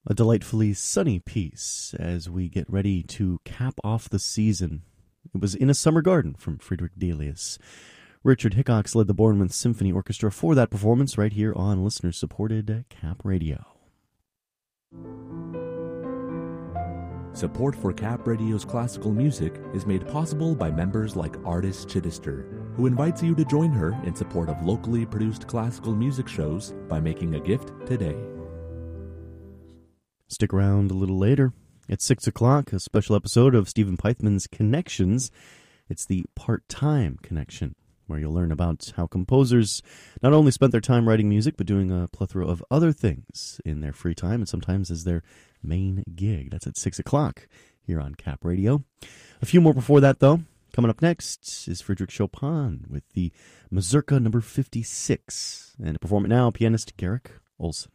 A delightfully sunny piece as we get ready to cap off the season. It was In a Summer Garden from Friedrich Delius. Richard Hickox led the Bournemouth Symphony Orchestra for that performance right here on listener-supported Cap Radio. Support for Cap Radio's classical music is made possible by members like Artis Chittister, who invites you to join her in support of locally produced classical music shows by making a gift today. Stick around a little later. At 6 o'clock, a special episode of Stephen Peithman's Connections. It's the Part-Time Connection, where you'll learn about how composers not only spent their time writing music, but doing a plethora of other things in their free time, and sometimes as their main gig. That's at 6 o'clock here on Cap Radio. A few more before that, though. Coming up next is Frédéric Chopin with the Mazurka number 56. And to perform it now, pianist Garrick Olson.